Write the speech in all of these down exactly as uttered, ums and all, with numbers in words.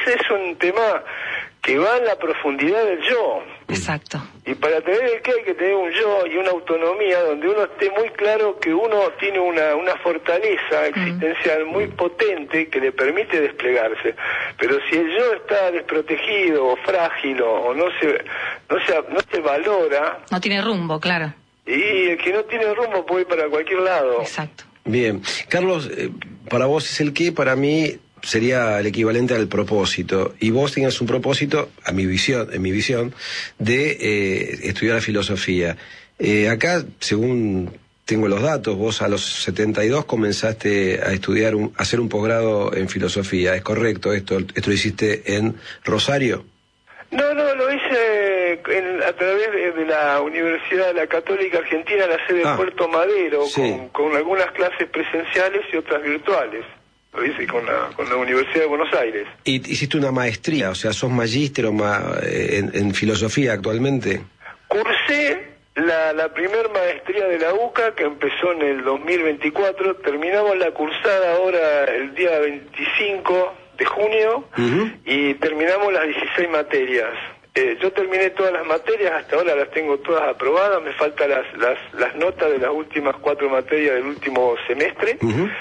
es un tema que va en la profundidad del yo. Exacto. Y para tener el qué hay que tener un yo y una autonomía donde uno esté muy claro que uno tiene una, una fortaleza existencial muy potente que le permite desplegarse. Pero si el yo está desprotegido o frágil o, o no se no se no se valora, no tiene rumbo, claro. Y el que no tiene rumbo puede ir para cualquier lado. Exacto. Bien. Carlos, eh, para vos es el qué, para mí sería el equivalente al propósito, y vos tenías un propósito, a mi visión, en mi visión, de eh, estudiar la filosofía. Eh, acá, según tengo los datos, vos a los setenta y dos comenzaste a estudiar, un, a hacer un posgrado en filosofía. ¿Es correcto esto? ¿Esto lo hiciste en Rosario? No, no, lo hice en, a través de, de la Universidad de la Católica Argentina, la sede ah, de Puerto Madero, sí. con, con algunas clases presenciales y otras virtuales. Lo hice con la, con la Universidad de Buenos Aires. ¿Y hiciste una maestría? O sea, ¿sos magíster o ma, en, en filosofía actualmente? Cursé la, la primer maestría de la U C A, que empezó en el dos mil veinticuatro. Terminamos la cursada ahora el día veinticinco de junio, uh-huh. y terminamos las dieciséis materias. Eh, yo terminé todas las materias, hasta ahora las tengo todas aprobadas, me faltan las, las, las notas de las últimas cuatro materias del último semestre. Uh-huh.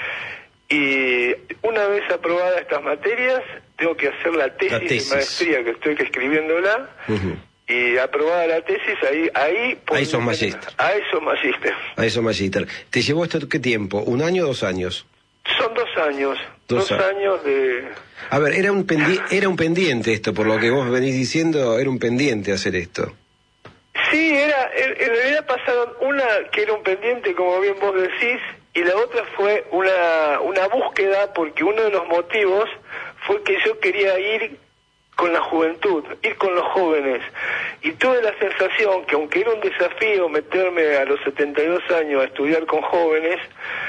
Y una vez aprobadas estas materias, tengo que hacer la tesis, la tesis. de maestría, que estoy escribiéndola, uh-huh. y aprobada la tesis, ahí... Ahí, ahí sos magíster. Ahí sos magíster. Ahí sos magíster. ¿Te llevó esto qué tiempo? ¿Un año o dos años? Son dos años. Dos, dos años de... A ver, era un, pendi- era un pendiente esto, por lo que vos venís diciendo, era un pendiente hacer esto. Sí, era, en, en realidad pasaron una que era un pendiente, como bien vos decís, y la otra fue una, una búsqueda, porque uno de los motivos fue que yo quería ir con la juventud, ir con los jóvenes, y tuve la sensación que aunque era un desafío meterme a los setenta y dos años a estudiar con jóvenes,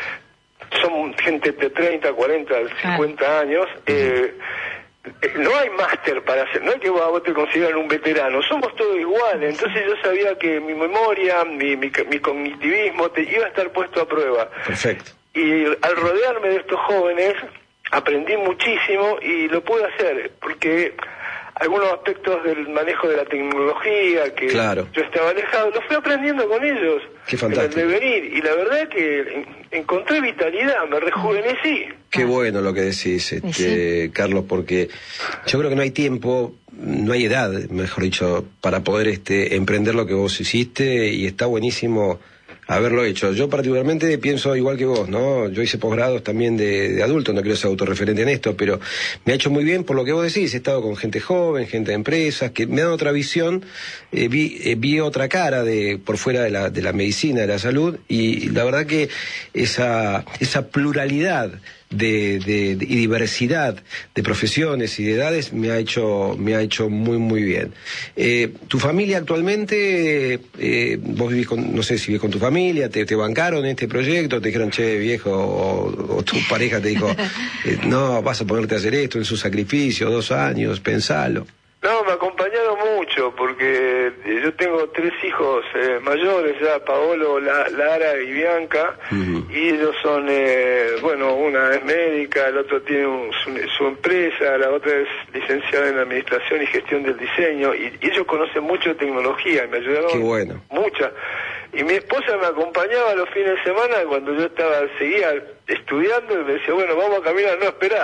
son gente de treinta, cuarenta, cincuenta años, eh, no hay máster para hacer, no es que vos te consideran un veterano, somos todos iguales. Entonces yo sabía que mi memoria, mi, mi, mi cognitivismo te, iba a estar puesto a prueba. Perfecto. Y al rodearme de estos jóvenes aprendí muchísimo y lo pude hacer, porque algunos aspectos del manejo de la tecnología que claro. yo estaba alejado, lo fui aprendiendo con ellos. Qué fantástico. En el devenir, y la verdad es que encontré vitalidad, me rejuvenecí. Qué bueno lo que decís, este, sí. Carlos, porque yo creo que no hay tiempo, no hay edad, mejor dicho, para poder este emprender lo que vos hiciste, y está buenísimo haberlo hecho. Yo particularmente pienso igual que vos, ¿no? Yo hice posgrados también de, de adulto, no quiero ser autorreferente en esto, pero me ha hecho muy bien por lo que vos decís. He estado con gente joven, gente de empresas, que me dan otra visión, eh, vi, eh, vi otra cara de por fuera de la, de la medicina, de la salud, y la verdad que esa, esa pluralidad de, de, de y diversidad de profesiones y de edades me ha hecho me ha hecho muy muy bien. Eh, tu familia actualmente, eh, vos vivís con, no sé si vivís con tu familia, te, te bancaron en este proyecto, te dijeron, che viejo, o, o tu pareja te dijo, eh, no, vas a ponerte a hacer esto, en su sacrificio, dos años, pensalo. No, me acompañaron mucho, porque yo tengo tres hijos eh, mayores ya, Paolo, La, Lara y Bianca, uh-huh. y ellos son, eh, bueno, una es médica, el otro tiene un, su, su empresa, la otra es licenciada en Administración y Gestión del Diseño, y, y ellos conocen mucho de tecnología, y me ayudaron. Qué bueno. Mucha. Y mi esposa me acompañaba los fines de semana cuando yo estaba, seguía estudiando, y me decía, bueno, vamos a caminar, no, esperá.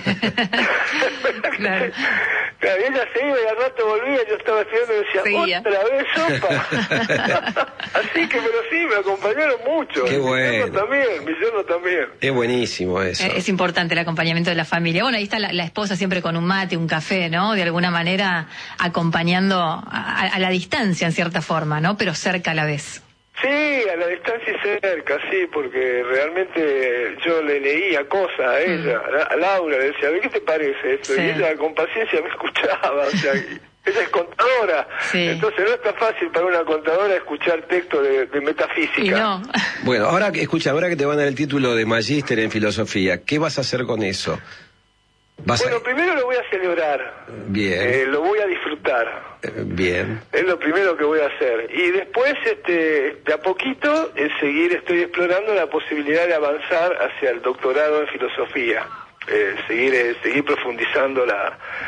Claro. Claro, y ella se iba y al rato volvía, yo estaba estudiando y decía, Seguía. otra vez sopa. Así que, pero sí, me acompañaron mucho. Qué mi bueno. yerno también, mi yerno también. Es buenísimo eso. Es, es importante el acompañamiento de la familia. Bueno, ahí está la, la esposa siempre con un mate, un café, ¿no? De alguna manera acompañando a, a la distancia en cierta forma, ¿no? Pero cerca a la vez. Sí, a la distancia y cerca, sí, porque realmente yo le leía cosas a ella, mm. a Laura, le decía, a ver, ¿qué te parece esto? Sí. Y ella con paciencia me escuchaba, o sea, ella es contadora, sí. Entonces no es tan fácil para una contadora escuchar texto de, de metafísica. Y no. Bueno, ahora que escucha, ahora que te van a dar el título de magíster en filosofía, ¿qué vas a hacer con eso? ¿Vas bueno, a... primero lo voy a celebrar. Bien. Eh, lo voy a disfrutar. Eh, bien. Es lo primero que voy a hacer. Y después, este, de a poquito, en seguir estoy explorando la posibilidad de avanzar hacia el doctorado en filosofía. Eh, seguir, eh, seguir profundizando la